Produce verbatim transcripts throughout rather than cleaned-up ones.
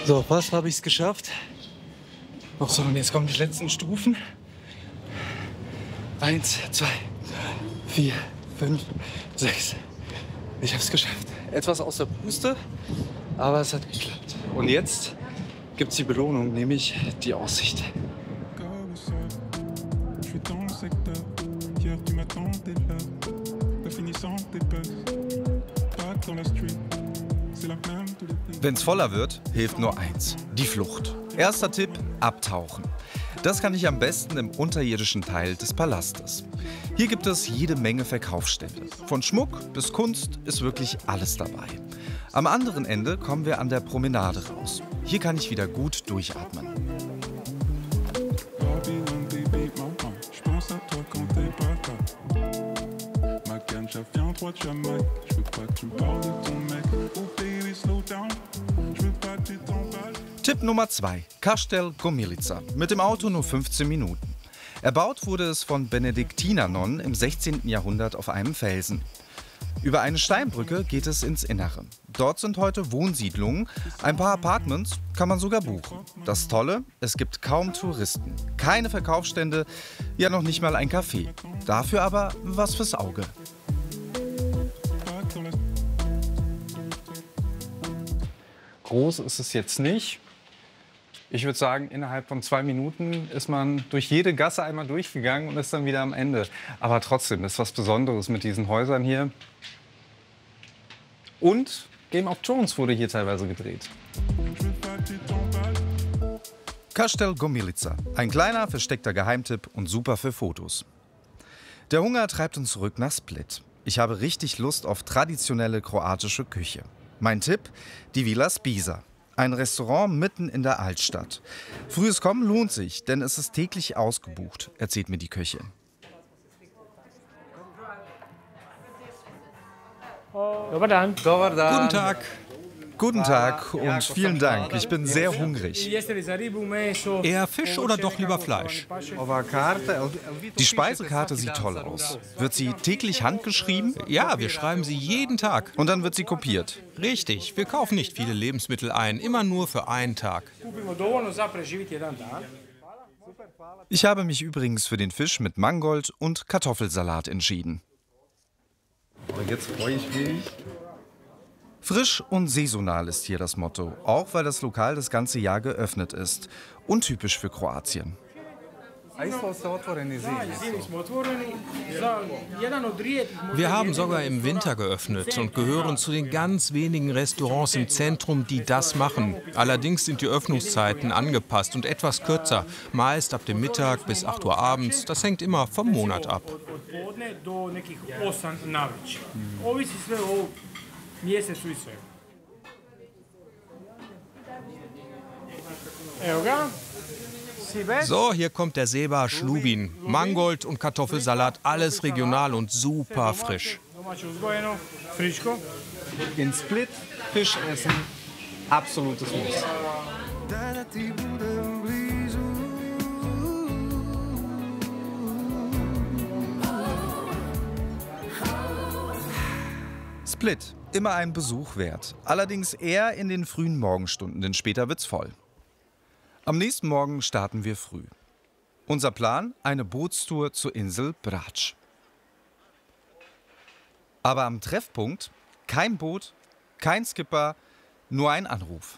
So, fast habe ich es geschafft. Noch so, und jetzt kommen die letzten Stufen. Eins, zwei, vier, fünf, sechs. Ich habe es geschafft. Etwas aus der Puste, aber es hat geklappt. Und jetzt gibt es die Belohnung, nämlich die Aussicht. Wenn's voller wird, hilft nur eins: die Flucht. Erster Tipp: abtauchen. Das kann ich am besten im unterirdischen Teil des Palastes. Hier gibt es jede Menge Verkaufsstände. Von Schmuck bis Kunst ist wirklich alles dabei. Am anderen Ende kommen wir an der Promenade raus. Hier kann ich wieder gut durchatmen. Tipp Nummer zwei: Kastel Gomilica. Mit dem Auto nur fünfzehn Minuten. Erbaut wurde es von Benediktinernonnen im sechzehnten Jahrhundert auf einem Felsen. Über eine Steinbrücke geht es ins Innere. Dort sind heute Wohnsiedlungen. Ein paar Apartments kann man sogar buchen. Das Tolle: es gibt kaum Touristen. Keine Verkaufsstände, ja noch nicht mal ein Café. Dafür aber was fürs Auge. Groß ist es jetzt nicht. Ich würde sagen, innerhalb von zwei Minuten ist man durch jede Gasse einmal durchgegangen und ist dann wieder am Ende. Aber trotzdem, das ist was Besonderes mit diesen Häusern hier. Und Game of Thrones wurde hier teilweise gedreht. Kastel Gomilica. Ein kleiner, versteckter Geheimtipp und super für Fotos. Der Hunger treibt uns zurück nach Split. Ich habe richtig Lust auf traditionelle kroatische Küche. Mein Tipp: die Villa Spisa. Ein Restaurant mitten in der Altstadt. Frühes Kommen lohnt sich, denn es ist täglich ausgebucht, erzählt mir die Köchin. Guten Tag. Guten Tag und vielen Dank. Ich bin sehr hungrig. Eher Fisch oder doch lieber Fleisch? Die Speisekarte sieht toll aus. Wird sie täglich handgeschrieben? Ja, wir schreiben sie jeden Tag. Und dann wird sie kopiert. Richtig, wir kaufen nicht viele Lebensmittel ein, immer nur für einen Tag. Ich habe mich übrigens für den Fisch mit Mangold und Kartoffelsalat entschieden. Jetzt freue ich mich. Frisch und saisonal ist hier das Motto, auch weil das Lokal das ganze Jahr geöffnet ist. Untypisch für Kroatien. Wir haben sogar im Winter geöffnet und gehören zu den ganz wenigen Restaurants im Zentrum, die das machen. Allerdings sind die Öffnungszeiten angepasst und etwas kürzer, meist ab dem Mittag bis acht Uhr abends. Das hängt immer vom Monat ab. So, hier kommt der Seba Schlubin. Mangold und Kartoffelsalat, alles regional und super frisch. In Split Fisch essen, absolutes Muss. Split, immer ein Besuch wert. Allerdings eher in den frühen Morgenstunden, denn später wird's voll. Am nächsten Morgen starten wir früh. Unser Plan: eine Bootstour zur Insel Brač. Aber am Treffpunkt kein Boot, kein Skipper, nur ein Anruf.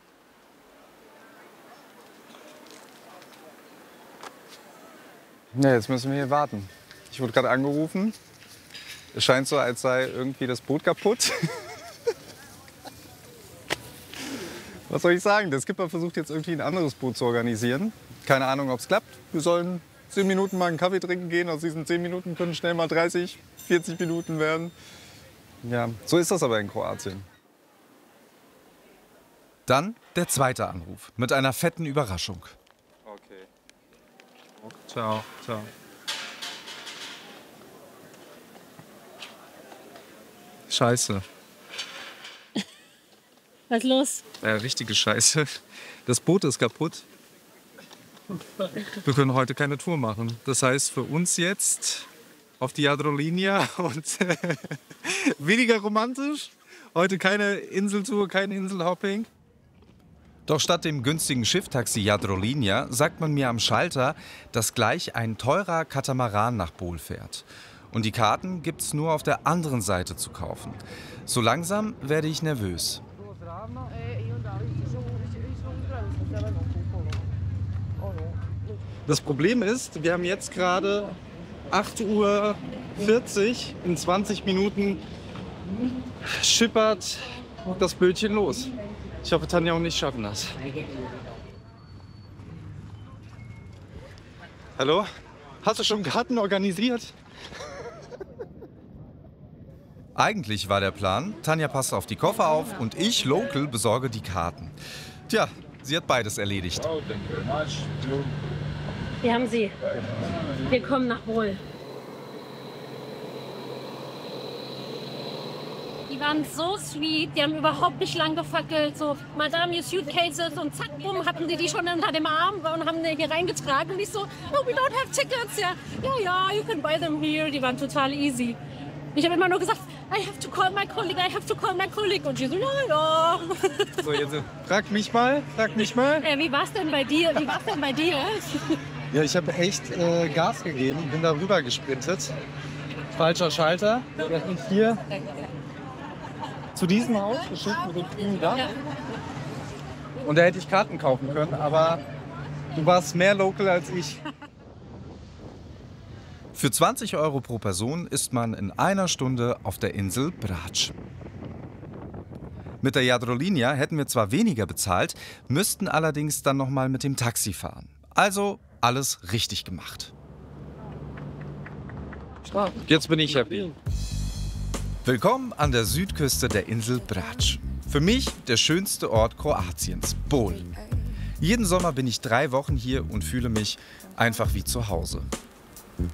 Ja, jetzt müssen wir hier warten. Ich wurde gerade angerufen. Es scheint so, als sei irgendwie das Boot kaputt. Was soll ich sagen? Der Skipper versucht jetzt irgendwie ein anderes Boot zu organisieren. Keine Ahnung, ob es klappt. Wir sollen zehn Minuten mal einen Kaffee trinken gehen. Aus diesen zehn Minuten können schnell mal dreißig, vierzig Minuten werden. Ja, so ist das aber in Kroatien. Dann der zweite Anruf mit einer fetten Überraschung. Okay. Ciao, ciao. Scheiße. Was ist los? Ja, richtige Scheiße. Das Boot ist kaputt. Wir können heute keine Tour machen. Das heißt für uns jetzt auf die Jadrolinia und weniger romantisch. Heute keine Inseltour, kein Inselhopping. Doch statt dem günstigen Schifftaxi Jadrolinja sagt man mir am Schalter, dass gleich ein teurer Katamaran nach Bol fährt. Und die Karten gibt's nur auf der anderen Seite zu kaufen. So langsam werde ich nervös. Das Problem ist, wir haben jetzt gerade acht Uhr vierzig. In zwanzig Minuten schippert das Bötchen los. Ich hoffe, Tanja und ich schaffen das. Hallo? Hast du schon Karten organisiert? Eigentlich war der Plan, Tanja passt auf die Koffer auf und ich, Local, besorge die Karten. Tja, sie hat beides erledigt. Wir haben sie. Wir kommen nach Bol. Die waren so sweet, die haben überhaupt nicht lang gefackelt. So, Madame, your suitcases und zack, bumm, hatten die die schon unter dem Arm und haben die hier reingetragen. Und ich so, oh, we don't have tickets. Ja, ja, ja, you can buy them here. Die waren total easy. Ich habe immer nur gesagt, I have to call my colleague, I have to call my colleague. Und die so, ja, ja. So, jetzt frag mich mal, frag mich mal. Äh, wie war's denn bei dir? Wie war's denn bei dir? Ja, ich habe echt äh, Gas gegeben, bin da rüber gesprintet. Falscher Schalter. Wir sind hier zu diesem Haus, bestimmt mit dem grünen Dach. Ja. Und da hätte ich Karten kaufen können, aber du warst mehr local als ich. Für zwanzig Euro pro Person ist man in einer Stunde auf der Insel Brač. Mit der Jadrolinja hätten wir zwar weniger bezahlt, müssten allerdings dann noch mal mit dem Taxi fahren. Also alles richtig gemacht. Jetzt bin ich happy. Willkommen an der Südküste der Insel Brač. Für mich der schönste Ort Kroatiens, Bol. Jeden Sommer bin ich drei Wochen hier und fühle mich einfach wie zu Hause.